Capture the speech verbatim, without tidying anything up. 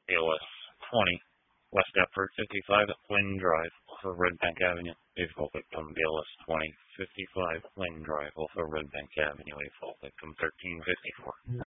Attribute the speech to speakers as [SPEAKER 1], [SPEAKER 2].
[SPEAKER 1] A L S twenty, West Deptford fifty-five, Lynn Drive, off of Red Bank Avenue. A fault victim, B L S twenty, fifty-five, Lynn Drive, off of Red Bank Avenue. A fault victim, thirteen fifty-four.